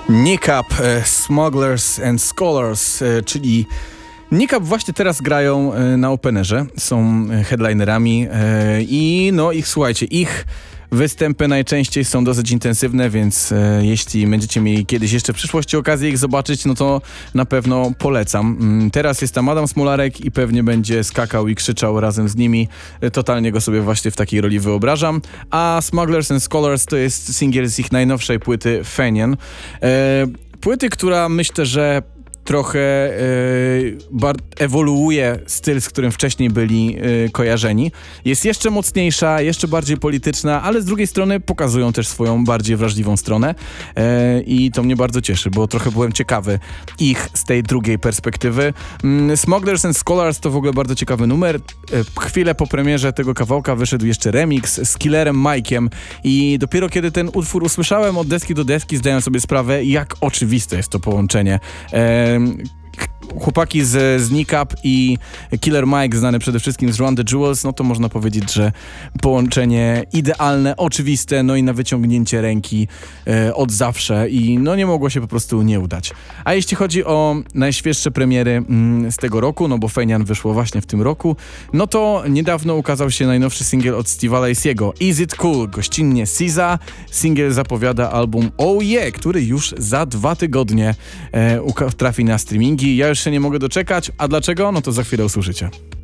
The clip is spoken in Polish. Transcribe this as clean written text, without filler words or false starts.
Niqab, Smugglers and Scholars, czyli Niqab właśnie teraz grają na Openerze, są headlinerami i słuchajcie, ich występy najczęściej są dosyć intensywne, więc jeśli będziecie mieli kiedyś jeszcze w przyszłości okazję ich zobaczyć, no to na pewno polecam. Teraz jest tam Adam Smolarek i pewnie będzie skakał i krzyczał razem z nimi. Totalnie go sobie właśnie w takiej roli wyobrażam. A Smugglers and Scholars to jest singiel z ich najnowszej płyty Fenian. Płyty, która myślę, że trochę ewoluuje styl, z którym wcześniej byli kojarzeni. Jest jeszcze mocniejsza, jeszcze bardziej polityczna, ale z drugiej strony pokazują też swoją bardziej wrażliwą stronę i to mnie bardzo cieszy, bo trochę byłem ciekawy ich z tej drugiej perspektywy. Smugglers and Scholars to w ogóle bardzo ciekawy numer. Chwilę po premierze tego kawałka wyszedł jeszcze remix z Killerem Mike'iem i dopiero kiedy ten utwór usłyszałem od deski do deski, zdałem sobie sprawę, jak oczywiste jest to połączenie. Chłopaki z Niqab i Killer Mike, znany przede wszystkim z Run the Jewels, no to można powiedzieć, że połączenie idealne, oczywiste, no i na wyciągnięcie ręki od zawsze i no nie mogło się po prostu nie udać. A jeśli chodzi o najświeższe premiery z tego roku, no bo Fenian wyszło właśnie w tym roku, no to niedawno ukazał się najnowszy singiel od Steve'a Lacy'ego, Is It Cool, gościnnie SZA. Singiel zapowiada album Oh Yeah, który już za 2 tygodnie trafi na streamingi. Ja już się nie mogę doczekać, a dlaczego? No to za chwilę usłyszycie.